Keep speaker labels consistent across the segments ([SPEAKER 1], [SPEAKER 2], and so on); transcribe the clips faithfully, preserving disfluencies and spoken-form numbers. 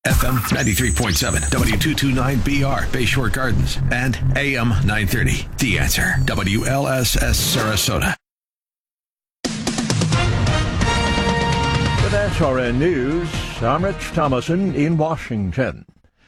[SPEAKER 1] F M ninety-three point seven, W two twenty-nine B R, Bayshore Gardens, and A M nine thirty. The Answer, W L S S Sarasota.
[SPEAKER 2] With S R N News, I'm Rich Thomason in Washington.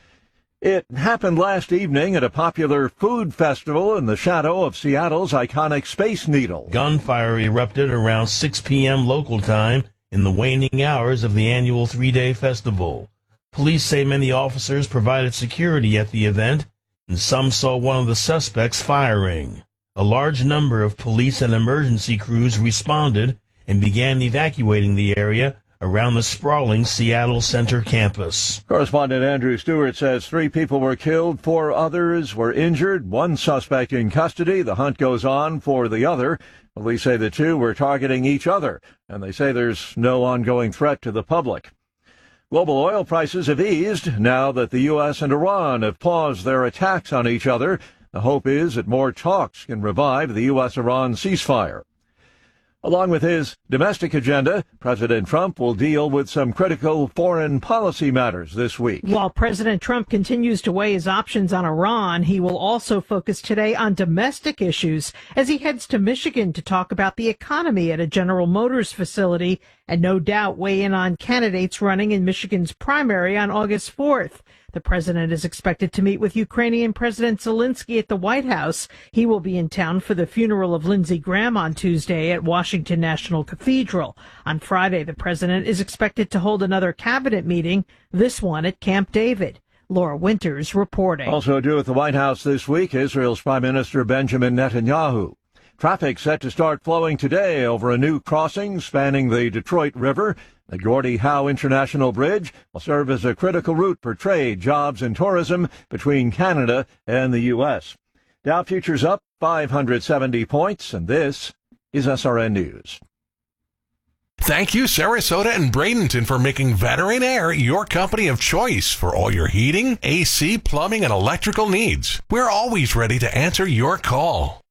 [SPEAKER 2] It happened last evening at a popular food festival in the shadow of Seattle's iconic Space Needle.
[SPEAKER 3] Gunfire erupted around six p.m. local time in the waning hours of the annual three-day festival. Police say many officers provided security at the event, and some saw one of the suspects firing. A large number of police and emergency crews responded and began evacuating the area around the sprawling Seattle Center campus.
[SPEAKER 2] Correspondent Andrew Stewart says three people were killed, four others were injured, one suspect in custody. The hunt goes on for the other. Police say the two were targeting each other, and they say there's no ongoing threat to the public. Global oil prices have eased now that the U S and Iran have paused their attacks on each other. The hope is that more talks can revive the U S Iran ceasefire. Along with his domestic agenda, President Trump will deal with some critical foreign policy matters this week.
[SPEAKER 4] While President Trump continues to weigh his options on Iran, he will also focus today on domestic issues as he heads to Michigan to talk about the economy at a General Motors facility and no doubt weigh in on candidates running in Michigan's primary on August fourth. The president is expected to meet with Ukrainian President Zelensky at the White House. He will be in town for the funeral of Lindsey Graham on Tuesday at Washington National Cathedral. On Friday, the president is expected to hold another cabinet meeting, this one at Camp David. Laura Winters reporting.
[SPEAKER 2] Also due at the White House this week, Israel's Prime Minister Benjamin Netanyahu. Traffic set to start flowing today over a new crossing spanning the Detroit River. The Gordie Howe International Bridge will serve as a critical route for trade, jobs, and tourism between Canada and the U S. Dow futures up five hundred seventy points, and this is S R N News.
[SPEAKER 1] Thank you, Sarasota and Bradenton, for making Veteran Air your company of choice for all your heating, A C, plumbing, and electrical needs. We're always ready to answer your call.